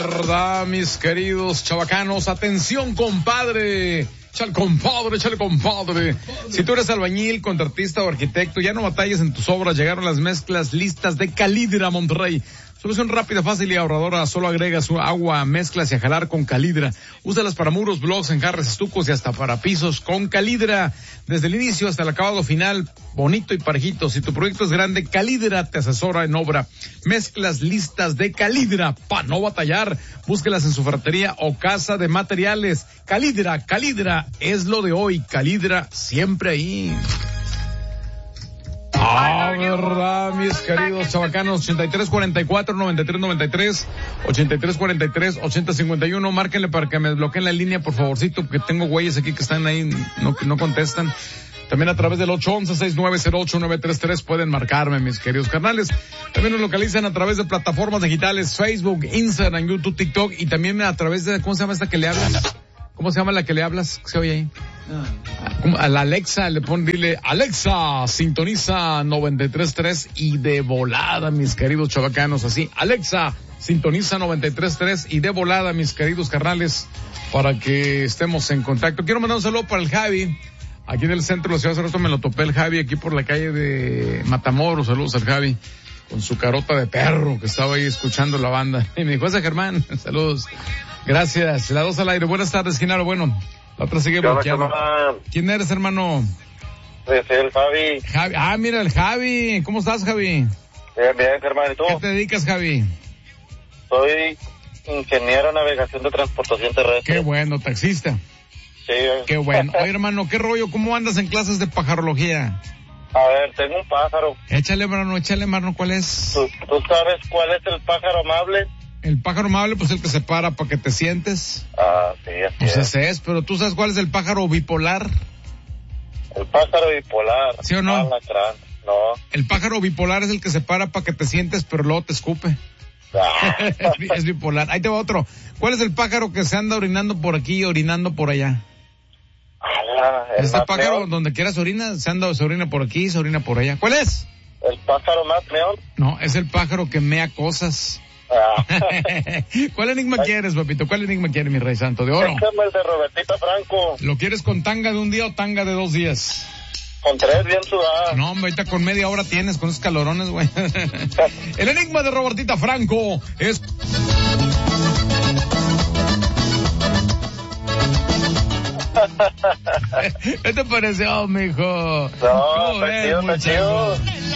verdad, mis queridos chavacanos, atención, compadre. Échale, compadre. Si tú eres albañil, contratista o arquitecto, ya no batalles en tus obras. Llegaron las mezclas listas de Calidra Monterrey. Solución rápida, fácil y ahorradora. Solo agrega su agua, mezclas y a jalar con Calidra. Úsalas para muros, blocs, enjarres, estucos y hasta para pisos con Calidra. Desde el inicio hasta el acabado final, bonito y parejito. Si tu proyecto es grande, Calidra te asesora en obra. Mezclas listas de Calidra para no batallar. Búsquelas en su ferretería o casa de materiales. Calidra es lo de hoy. Calidra siempre ahí. Verdad, mis queridos chavacanos, 8344-9393, 8343-8051, márquenle para que me desbloqueen la línea, por favorcito, porque tengo güeyes aquí que están ahí, no contestan. También a través del 811-690-8933 pueden marcarme, mis queridos carnales. También nos localizan a través de plataformas digitales, Facebook, Instagram, YouTube, TikTok, y también a través de, ¿cómo se llama esta que le hablas? ¿Cómo se llama la que le hablas? ¿Qué se oye ahí? A la Alexa dile, Alexa, sintoniza 93.3 y de volada, mis queridos chavacanos, así. Alexa, sintoniza 93.3 y de volada, mis queridos carnales, para que estemos en contacto. Quiero mandar un saludo para el Javi, aquí en el centro de la ciudad. Hace rato me lo topé el Javi aquí por la calle de Matamoros. Saludos al Javi, con su carota de perro, que estaba ahí escuchando la banda. Y me dijo, ese Germán, saludos. Gracias. La 2 al aire. Buenas tardes, Genaro. Bueno, la otra sigue bloqueada. ¿Quién eres, hermano? Soy el Javi. Mira, el Javi. ¿Cómo estás, Javi? Bien, hermano. ¿Y tú? ¿Qué te dedicas, Javi? Soy ingeniero en navegación de transportación terrestre. Qué bueno, taxista. Sí. Qué bueno. Oye, hermano, ¿qué rollo? ¿Cómo andas en clases de pajarología? A ver, tengo un pájaro. Échale, hermano, ¿cuál es? ¿Tú sabes cuál es el pájaro amable? El pájaro amable, pues el que se para para que te sientes. Sí, así pues ese es, pero ¿tú sabes cuál es el pájaro bipolar? El pájaro bipolar. ¿Sí o no? No. El pájaro bipolar es el que se para para que te sientes, pero luego te escupe. Es bipolar. Ahí te va otro. ¿Cuál es el pájaro que se anda orinando por aquí y orinando por allá? Este pájaro, donde quiera se orina por aquí, se orina por allá. ¿Cuál es? ¿El pájaro más meón? No, es el pájaro que mea cosas. ¿Cuál enigma quieres, papito? ¿Cuál enigma quieres, mi rey santo de oro? El de Robertita Franco. ¿Lo quieres con tanga de un día o tanga de 2 días? Con 3 bien sudadas. No, hombre, ahorita con media hora tienes, con esos calorones, güey. El enigma de Robertita Franco es... ¿Qué te pareció, mijo? No, está chido.